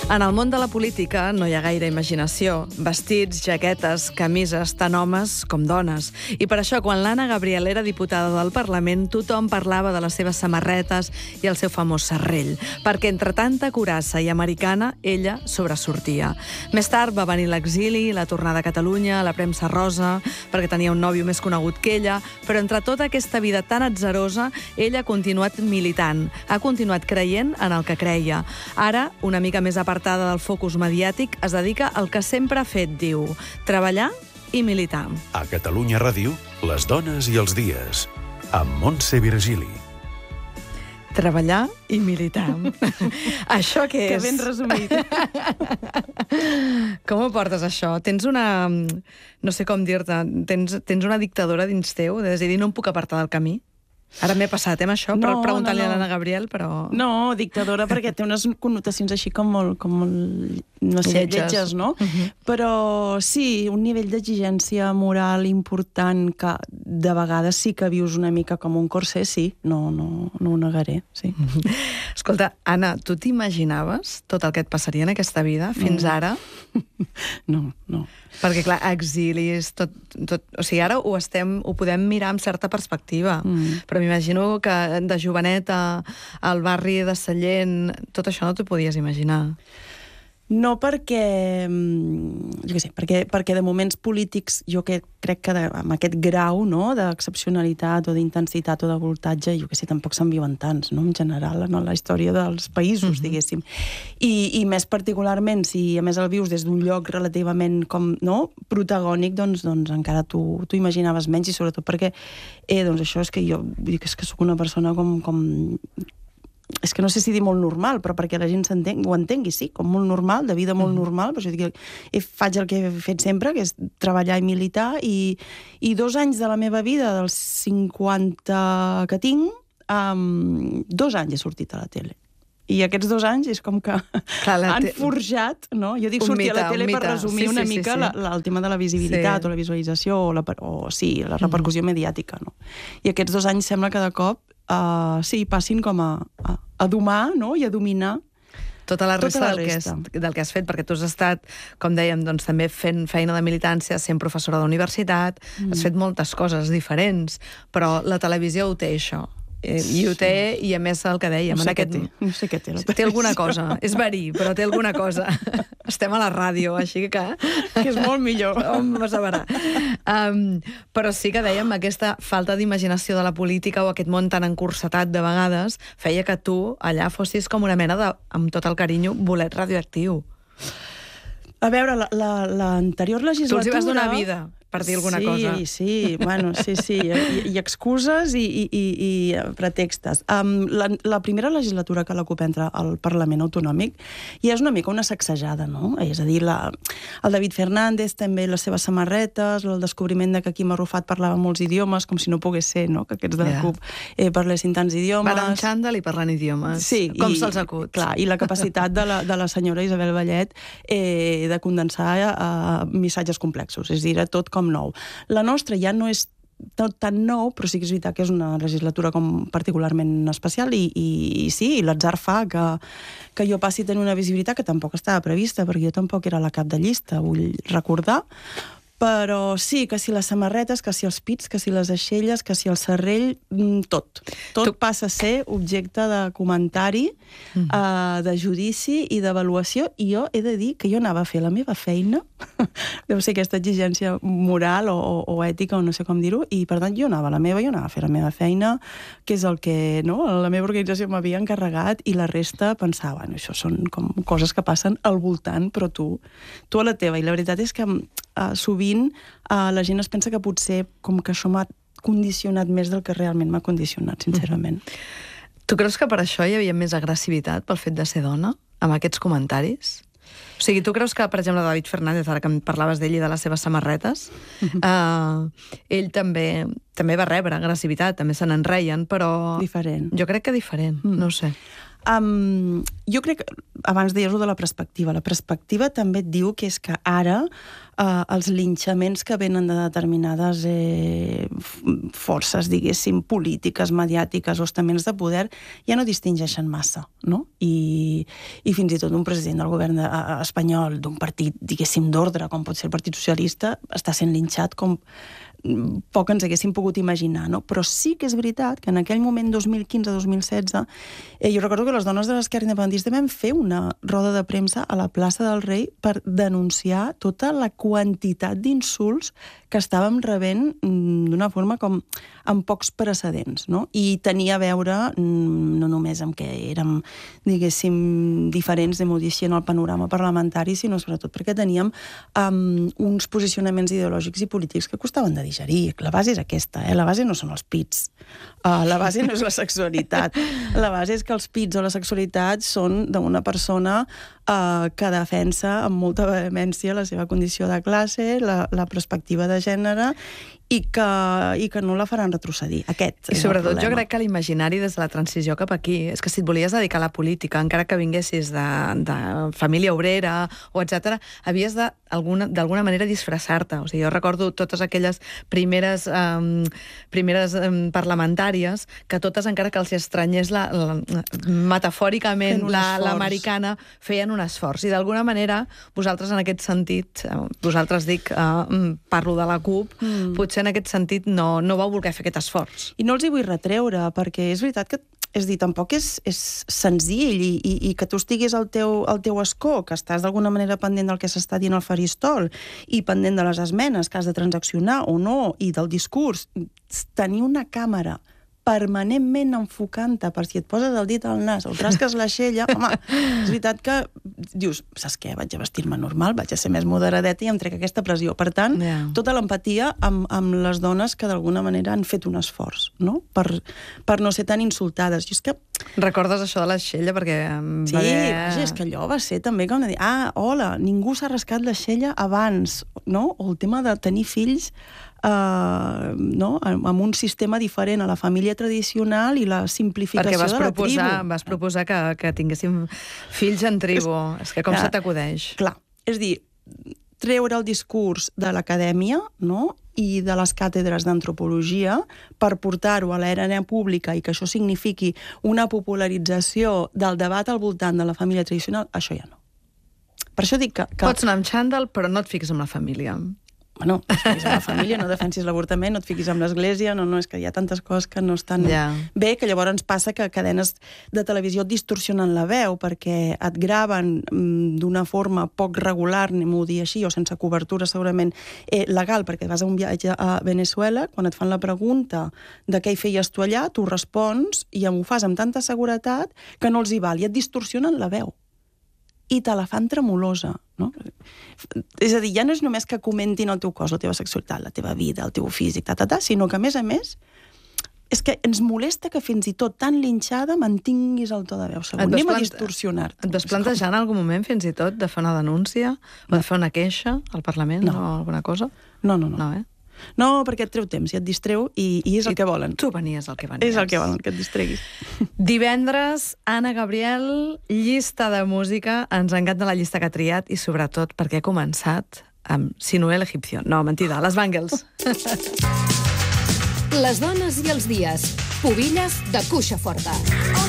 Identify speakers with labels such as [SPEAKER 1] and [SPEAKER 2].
[SPEAKER 1] En el món de la política no hi ha gaire imaginació. Vestits, jaquetes, camises, tant homes com dones. I per això, quan l'Anna Gabriel era diputada del Parlament, tothom parlava de les seves samarretes i el seu famós serrell, perquè entre tanta curassa i americana, ella sobresortia. Més tard va venir l'exili, la tornada a Catalunya, la premsa rosa, perquè tenia un nòvio més conegut que ella, però entre tota aquesta vida tan atzarosa, ella ha continuat militant, ha continuat creient en el que creia. Ara, una mica més apartada del focus mediàtic, es dedica al que sempre ha fet, diu, treballar i militar.
[SPEAKER 2] A Catalunya Ràdio, les dones i els dies, amb Montse Virgili.
[SPEAKER 1] Treballar i militar. Això què és?
[SPEAKER 3] Que ben resumit.
[SPEAKER 1] Com ho portes, això? Tens una... No sé com dir-te. Tens una dictadora dins teu? És a dir, no em puc apartar del camí? Ara m'he passat, amb això, per preguntar-li a l'Anna Gabriel, però...
[SPEAKER 3] No, dictadora, perquè té unes connotacions així com molt no sé, lletges, no? Però sí, un nivell d'exigència moral important que de vegades sí que vius una mica com un corser, sí, no ho negaré, sí.
[SPEAKER 1] Escolta, Anna, tu t'imaginaves tot el que et passaria en aquesta vida fins ara?
[SPEAKER 3] No.
[SPEAKER 1] Perquè, clar, exilis, tot... O sigui, ara ho podem mirar amb certa perspectiva, però m'imagino que de joveneta al barri de Sallent, tot això no t'ho podies imaginar.
[SPEAKER 3] No perquè, jo què sé, perquè de moments polítics jo crec que amb aquest grau d'excepcionalitat o d'intensitat o de voltatge, jo què sé, tampoc se'n viuen tants, no?, en general, en la història dels països, diguéssim. I més particularment, si a més el vius des d'un lloc relativament protagònic, doncs encara tu imaginaves menys, i sobretot perquè, doncs això és que jo dic que sóc una persona com és que no sé si dir molt normal, però perquè la gent ho entengui, sí, com molt normal, de vida molt normal, però jo dic, faig el que he fet sempre, que és treballar i militar, i 2 anys de la meva vida, dels 50 que tinc, 2 anys he sortit a la tele. I aquests 2 anys és com que han forjat, no? Jo dic sortir a la tele per resumir una mica el tema de la visibilitat o la visualització o la repercussió mediàtica, no? I aquests 2 anys sembla que de cop passin com a domar, no?, i a dominar
[SPEAKER 1] tota la resta del que has fet, perquè tu has estat, com dèiem, doncs, també fent feina de militància, sent professora d'universitat, has fet moltes coses diferents, però la televisió ho té, això. I ho té, i a més el que dèiem...
[SPEAKER 3] No sé què té la televisió.
[SPEAKER 1] Té alguna cosa. És verí, però té alguna cosa. Estem a la ràdio, així que...
[SPEAKER 3] Que és molt millor.
[SPEAKER 1] Vas a veure. Però sí que dèiem, aquesta falta d'imaginació de la política o aquest món tan encursetat de vegades feia que tu allà fossis com una mena de, amb tot el carinyo, bolet radioactiu.
[SPEAKER 3] A veure, l'anterior legislatura...
[SPEAKER 1] Tu els hi vas donar vida, per dir alguna cosa.
[SPEAKER 3] Sí, bueno, sí, i excuses i pretextes. La primera legislatura que la CUP entra al Parlament Autonòmic ja és una mica una sacsejada, no? És a dir, el David Fernández també, les seves samarretes, el descobriment de que Quim Arrufat parlava molts idiomes, com si no pogués ser, no?, que aquests de la CUP parlessin tants idiomes.
[SPEAKER 1] Van amb xandall i parlant idiomes.
[SPEAKER 3] Sí.
[SPEAKER 1] Com se'ls acut.
[SPEAKER 3] Clar, i la capacitat de la senyora Isabel Vallet de condensar missatges complexos, és a dir, tot com nou. La nostra ja no és tan nou, però sí que és veritat que és una legislatura com particularment especial i sí, l'atzar fa que jo passi a tenir una visibilitat que tampoc estava prevista, perquè jo tampoc era la cap de llista, vull recordar, però sí, que si les samarretes, que si els pits, que si les aixelles, que si el serrell, tot passa a ser objecte de comentari, de judici i d'avaluació, i jo he de dir que jo anava a fer la meva feina, deu ser aquesta exigència moral o ètica, o no sé com dir-ho, i per tant jo anava a fer la meva feina, que és el que la meva organització m'havia encarregat, i la resta pensava, bueno, això són com coses que passen al voltant, però tu a la teva, i la veritat és que sovint la gent es pensa que potser com que això m'ha condicionat més del que realment m'ha condicionat, sincerament.
[SPEAKER 1] Tu creus que per això hi havia més agressivitat pel fet de ser dona, amb aquests comentaris? O sigui, tu creus que, per exemple, David Fernández, ara que em parlaves d'ell i de les seves samarretes, ell també va rebre agressivitat, també se n'en reien, però...
[SPEAKER 3] Diferent.
[SPEAKER 1] Jo crec que diferent, no ho sé.
[SPEAKER 3] Jo crec que abans deies de la perspectiva. La perspectiva també et diu que és que ara els linxaments que venen de determinades forces, diguéssim, polítiques, mediàtiques o estaments de poder ja no distingeixen massa, no? I fins i tot un president del govern espanyol d'un partit, diguéssim, d'ordre, com pot ser el Partit Socialista, està sent linxat com poc ens haguéssim pogut imaginar, no? Però sí que és veritat que en aquell moment, 2015-2016, jo recordo que les dones de l'esquerra independentista vam fer una roda de premsa a la plaça del Rei per denunciar tota la quantitat d'insults que estàvem rebent d'una forma com amb pocs precedents, no? I tenia a veure no només amb que érem, diguéssim, diferents de modificar en el panorama parlamentari, sinó sobretot perquè teníem uns posicionaments ideològics i polítics que costaven de digerir. La base és aquesta, la base no són els pits, la base no és la sexualitat, la base és que els pits o la sexualitat són d'una persona que defensa amb molta vehemència la seva condició de classe, la perspectiva de gènere, i que no la faran retrocedir. Aquest
[SPEAKER 1] I sobretot jo crec que l'imaginari des de la transició cap aquí és que si et volies dedicar a la política, encara que vinguessis de família obrera o etc, havies d'alguna manera disfressar-te. O sigui, jo recordo totes aquelles primeres parlamentàries que totes, encara que els estranyés metafòricament l'americana, feien un esforç. I d'alguna manera, vosaltres en aquest sentit, vosaltres dic, parlo de la CUP, potser en aquest sentit no vau voler fer aquest esforç.
[SPEAKER 3] I no els hi vull retreure, perquè és veritat que tampoc és senzill i que tu estiguis al teu escó, que estàs d'alguna manera pendent del que s'està dient al faristol i pendent de les esmenes que has de transaccionar o no, i del discurs, tenir una càmera permanentment enfocant-te per si et poses el dit al nas o trasques l'aixella, home, és veritat que dius, saps què, vaig a vestir-me normal, vaig a ser més moderadeta i em trec aquesta pressió. Per tant, tota l'empatia amb les dones que d'alguna manera han fet un esforç, no? Per no ser tan insultades. I és que...
[SPEAKER 1] Recordes això de l'aixella? Perquè
[SPEAKER 3] sí, vaja, és que allò va ser també com de dir, hola, ningú s'ha rascat l'aixella abans, no? O el tema de tenir fills amb un sistema diferent a la família tradicional i la simplificació de la tribu.
[SPEAKER 1] Perquè vas proposar que tinguéssim fills en tribu. És que com se t'acudeix?
[SPEAKER 3] Clar, és dir, treure el discurs de l'acadèmia, no?, i de les càtedres d'antropologia per portar-ho a l'era pública i que això signifiqui una popularització del debat al voltant de la família tradicional, això ja no. Per això dic que...
[SPEAKER 1] Pots anar amb xandall, però no et fiques amb la família.
[SPEAKER 3] Bueno, no et fiquis amb la família, no defensis l'avortament, no et fiquis amb l'església, no, és que hi ha tantes coses que no estan bé, que llavors passa que cadenes de televisió et distorsionen la veu perquè et graven d'una forma poc regular, anem-ho dir així, o sense cobertura segurament legal, perquè vas a un viatge a Venezuela, quan et fan la pregunta de què hi feies tu allà, tu respons i ho fas amb tanta seguretat que no els hi val, i et distorsionen la veu. I te la fan tremolosa, no? És a dir, ja no és només que comentin el teu cos, la teva sexualitat, la teva vida, el teu físic, sinó que, a més, és que ens molesta que fins i tot tan linxada mantinguis el to de veu. Anem a distorsionar-te.
[SPEAKER 1] Et vas plantejar en algun moment, fins i tot, de fer una denúncia o de fer una queixa al Parlament o alguna cosa?
[SPEAKER 3] No.
[SPEAKER 1] No,
[SPEAKER 3] perquè et treu temps i et distreu i és el que volen.
[SPEAKER 1] Tu venies el que venies.
[SPEAKER 3] És el que volen, que et distreguis.
[SPEAKER 1] Divendres, Anna Gabriel, llista de música. Ens encanta la llista que ha triat i sobretot perquè ha començat amb Sinuel Egipcio. No, mentida, les Bangles.
[SPEAKER 4] Les dones i els dies. Pubilles de Cuixa Forta.